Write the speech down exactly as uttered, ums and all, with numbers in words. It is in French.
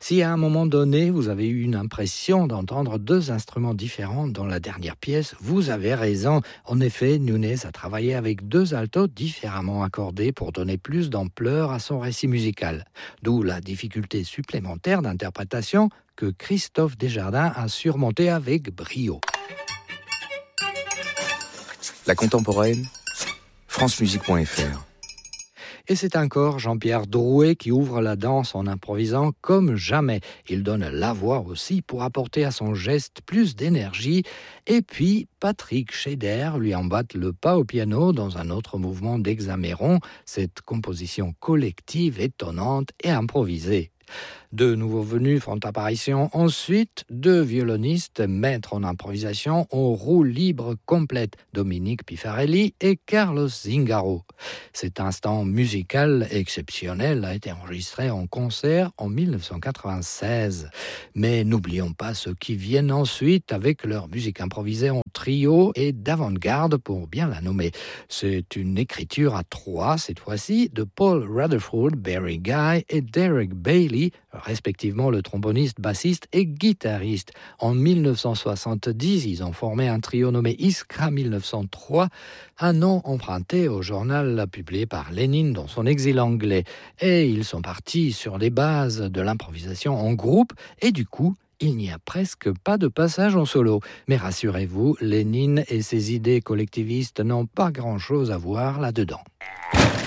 Si à un moment donné, vous avez eu une impression d'entendre deux instruments différents dans la dernière pièce, vous avez raison. En effet, Nunes a travaillé avec deux altos différemment accordés pour donner plus d'ampleur à son récit musical. D'où la difficulté supplémentaire d'interprétation que Christophe Desjardins a surmontée avec brio. La contemporaine, france musique point f r. Et c'est encore Jean-Pierre Drouet qui ouvre la danse en improvisant comme jamais. Il donne la voix aussi pour apporter à son geste plus d'énergie. Et puis, Patrick Scheder lui emboîte le pas au piano dans un autre mouvement d'Hexaméron, cette composition collective étonnante et improvisée. Deux nouveaux venus font apparition ensuite, deux violonistes maîtres en improvisation en roue libre complète, Dominique Pifarelli et Carlos Zingaro. Cet instant musical exceptionnel a été enregistré en concert en dix-neuf cent quatre-vingt-seize. Mais n'oublions pas ceux qui viennent ensuite avec leur musique improvisée en trio et d'avant-garde pour bien la nommer. C'est une écriture à trois cette fois-ci de Paul Rutherford, Barry Guy et Derek Bailey, respectivement le tromboniste, bassiste et guitariste. En dix-neuf cent soixante-dix, ils ont formé un trio nommé Iskra mille neuf cent trois, un nom emprunté au journal publié par Lénine dans son exil anglais. Et ils sont partis sur les bases de l'improvisation en groupe et du coup, il n'y a presque pas de passage en solo. Mais rassurez-vous, Lénine et ses idées collectivistes n'ont pas grand-chose à voir là-dedans.